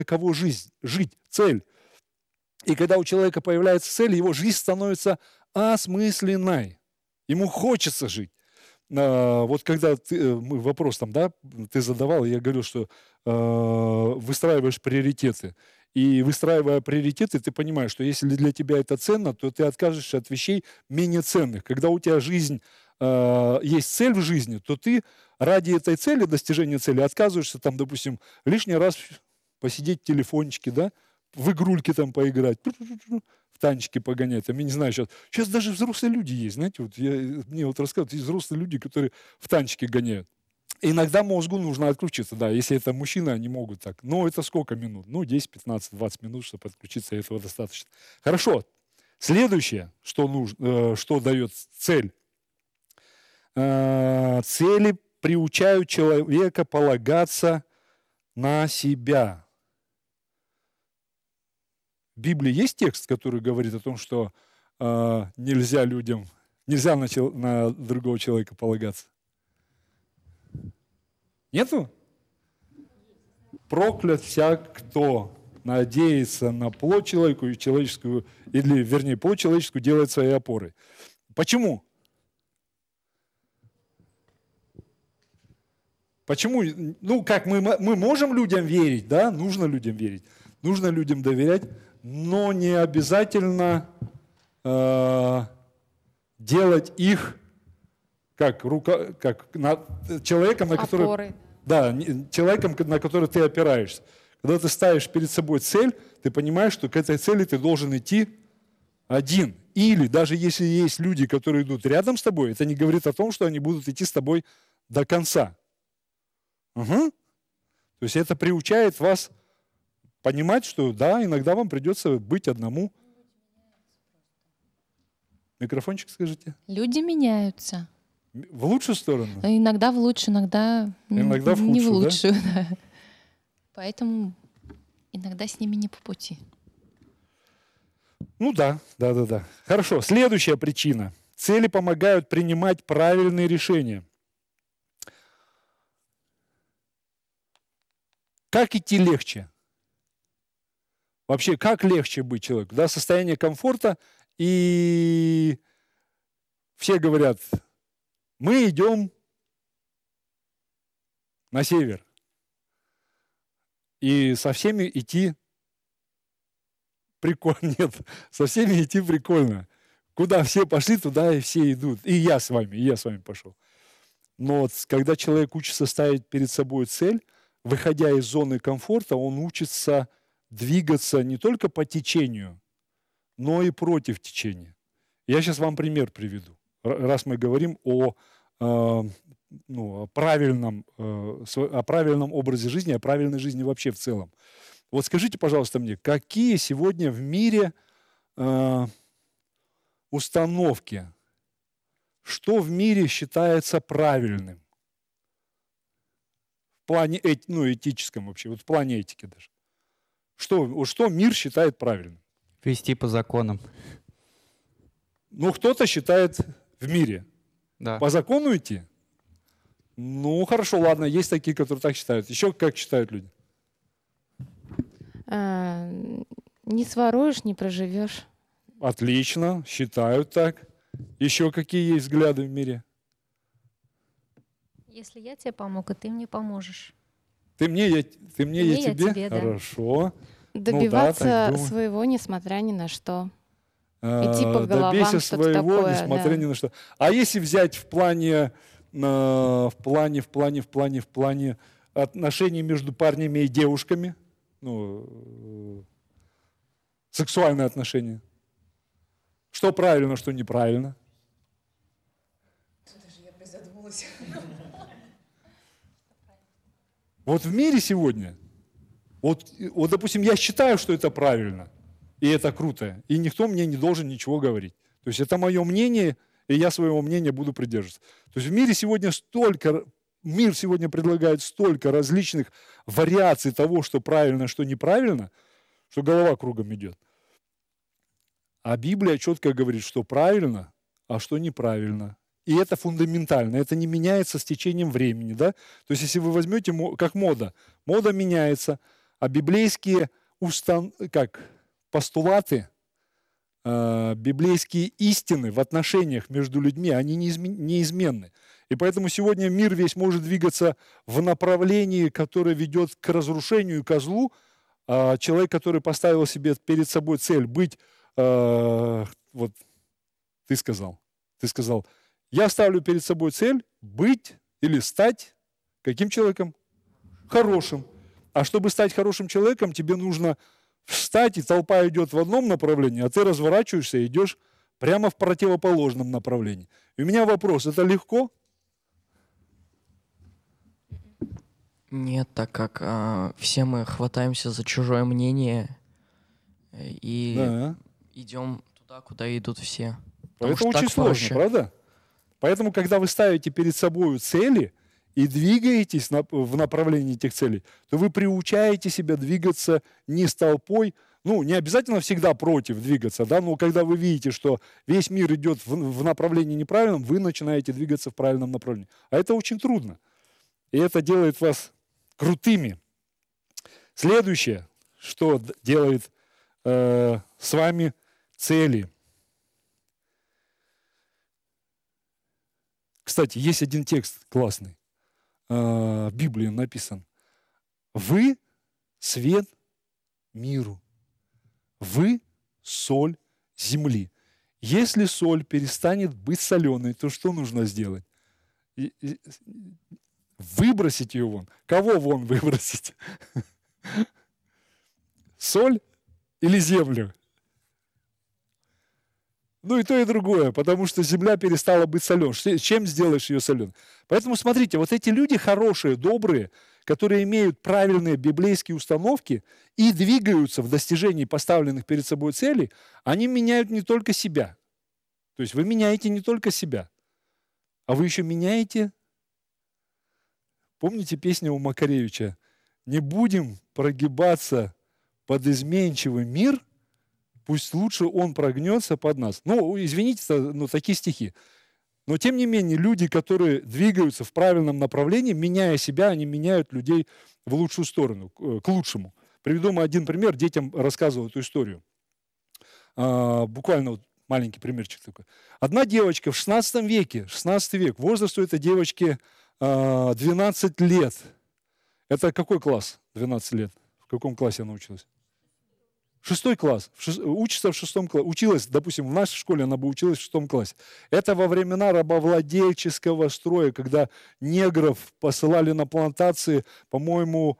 кого жить, цель. И когда у человека появляется цель, его жизнь становится осмысленной. Ему хочется жить. Вот когда вопрос там, да, ты задавал, я говорю, что выстраиваешь приоритеты. И выстраивая приоритеты, ты понимаешь, что если для тебя это ценно, то ты откажешься от вещей менее ценных. Когда у тебя жизнь, есть цель в жизни, то ты ради этой цели, достижения цели, отказываешься там, допустим, лишний раз посидеть в телефончике, да, в игрульки там поиграть, в танчики погонять. Там, я не знаю, сейчас даже взрослые люди есть, знаете, мне рассказывают, есть взрослые люди, которые в танчики гоняют. Иногда мозгу нужно отключиться, да, если это мужчина, они могут так. Но это сколько минут? 10, 15, 20 минут, чтобы отключиться, этого достаточно. Хорошо. Следующее, что дает цель. Цели приучают человека полагаться на себя. В Библии есть текст, который говорит о том, что нельзя на другого человека полагаться? Нету? Проклят всяк, кто надеется на плоть человеческую, или, вернее, плоть человеческую делает своей опорой. Почему? Почему? Как мы можем людям верить, да? Нужно людям верить, нужно людям доверять, но не обязательно делать их человеком, на который... Опоры. Да, человеком, на который ты опираешься. Когда ты ставишь перед собой цель, ты понимаешь, что к этой цели ты должен идти один. Или даже если есть люди, которые идут рядом с тобой, это не говорит о том, что они будут идти с тобой до конца. Угу. То есть это приучает вас понимать, что да, иногда вам придется быть одному. Микрофончик скажите. Люди меняются. В лучшую сторону? Иногда в лучшую, иногда в худшую, не в лучшую. Да? Поэтому иногда с ними не по пути. Да. Хорошо. Следующая причина. Цели помогают принимать правильные решения. Как идти легче? Вообще, как легче быть человеку? Да, состояние комфорта, и все говорят, мы идем на север. И со всеми идти прикольно. Нет, со всеми идти прикольно. Куда все пошли, туда и все идут. И я с вами пошел. Но когда человек учится ставить перед собой цель, выходя из зоны комфорта, он учится двигаться не только по течению, но и против течения. Я сейчас вам пример приведу. Раз мы говорим о правильном образе жизни, о правильной жизни вообще в целом. Вот скажите, пожалуйста, мне, какие сегодня в мире установки, что в мире считается правильным? В плане этическом вообще, в плане этики даже. Что мир считает правильным? Вести по законам. Кто-то считает в мире. Да. По закону идти? Хорошо, ладно, есть такие, которые так считают. Еще как считают люди? Не своруешь, не проживешь. Отлично, считают так. Еще какие есть взгляды в мире? Если я тебе помог, и ты мне поможешь. Ты мне, я тебе? Да. Хорошо. Добиваться своего, несмотря ни на что. Идти по головам, добейся что-то своего, такое, несмотря да. ни на что. А если взять в плане отношений между парнями и девушками, сексуальные отношения, что правильно, что неправильно? Даже я призадумалась. Вот в мире сегодня, допустим, я считаю, что это правильно, и это круто, и никто мне не должен ничего говорить. То есть это мое мнение, и я своего мнения буду придерживаться. То есть в мире сегодня мир сегодня предлагает столько различных вариаций того, что правильно, что неправильно, что голова кругом идет. А Библия четко говорит, что правильно, а что неправильно. И это фундаментально, это не меняется с течением времени. Да? То есть если вы возьмете, как мода меняется, а библейские постулаты, библейские истины в отношениях между людьми, они неизменны. И поэтому сегодня мир весь может двигаться в направлении, которое ведет к разрушению, ко злу. А человек, который поставил себе перед собой цель быть, вот ты сказал, я ставлю перед собой цель быть или стать каким человеком? Хорошим. А чтобы стать хорошим человеком, тебе нужно встать, и толпа идет в одном направлении, а ты разворачиваешься и идешь прямо в противоположном направлении. И у меня вопрос, это легко? Нет, так как все мы хватаемся за чужое мнение и идем туда, куда идут все. Это очень сложно, правда? Поэтому, когда вы ставите перед собой цели и двигаетесь в направлении этих целей, то вы приучаете себя двигаться не с толпой, не обязательно всегда против двигаться, да, но когда вы видите, что весь мир идет в направлении неправильном, вы начинаете двигаться в правильном направлении. А это очень трудно. И это делает вас крутыми. Следующее, что делает с вами цели. Кстати, есть один текст классный. В Библии написан. Вы свет миру. Вы соль земли. Если соль перестанет быть соленой, то что нужно сделать? Выбросить ее вон. Кого вон выбросить? Соль или землю? И то, и другое, потому что земля перестала быть соленой. Чем сделаешь ее соленой? Поэтому смотрите, вот эти люди хорошие, добрые, которые имеют правильные библейские установки и двигаются в достижении поставленных перед собой целей, они меняют не только себя. То есть вы меняете не только себя, а вы еще меняете. Помните песню у Макаревича? «Не будем прогибаться под изменчивый мир, пусть лучше он прогнется под нас». Извините, такие стихи. Но тем не менее, люди, которые двигаются в правильном направлении, меняя себя, они меняют людей в лучшую сторону, к лучшему. Приведу вам один пример, детям рассказываю эту историю. Буквально маленький примерчик такой. Одна девочка в 16 веке, 16 век, возраст у этой девочки 12 лет. Это какой класс 12 лет? В каком классе она училась? 6 класс. Учится в 6 классе. Училась, допустим, в нашей школе она бы училась в 6 классе. Это во времена рабовладельческого строя, когда негров посылали на плантации, по-моему,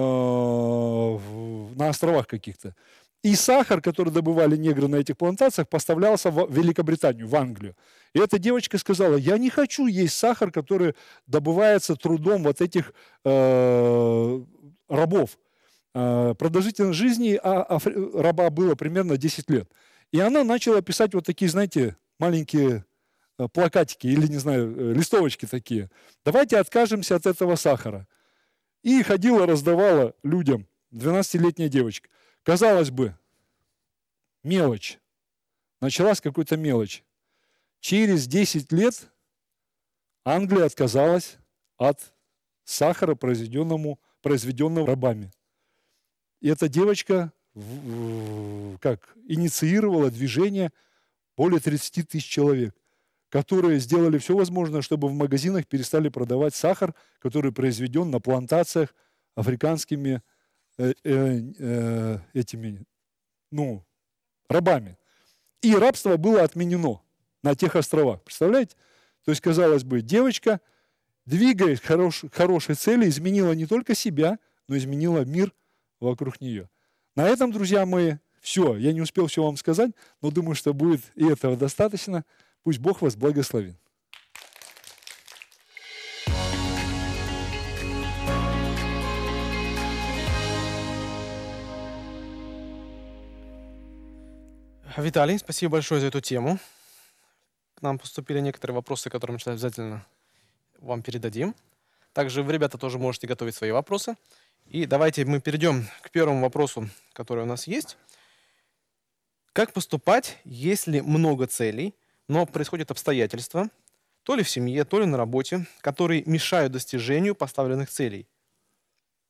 на островах каких-то. И сахар, который добывали негры на этих плантациях, поставлялся в Великобританию, в Англию. И эта девочка сказала: я не хочу есть сахар, который добывается трудом вот этих рабов. Продолжительность жизни раба было примерно 10 лет. И она начала писать вот такие, знаете, маленькие плакатики или, не знаю, листовочки такие. Давайте откажемся от этого сахара. И ходила, раздавала людям, 12-летняя девочка. Казалось бы, мелочь. Началась какой-то мелочь. Через 10 лет Англия отказалась от сахара, произведенного рабами. И эта девочка инициировала движение более 30 тысяч человек, которые сделали все возможное, чтобы в магазинах перестали продавать сахар, который произведен на плантациях африканскими рабами. И рабство было отменено на тех островах. Представляете? То есть, казалось бы, девочка, двигаясь к хорошей цели, изменила не только себя, но изменила мир вокруг нее. На этом, друзья мои, все. Я не успел все вам сказать, но думаю, что будет и этого достаточно. Пусть Бог вас благословит. Виталий, спасибо большое за эту тему. К нам поступили некоторые вопросы, которые мы обязательно вам передадим. Также вы, ребята, тоже можете готовить свои вопросы. И давайте мы перейдем к первому вопросу, который у нас есть. Как поступать, если много целей, но происходят обстоятельства, то ли в семье, то ли на работе, которые мешают достижению поставленных целей?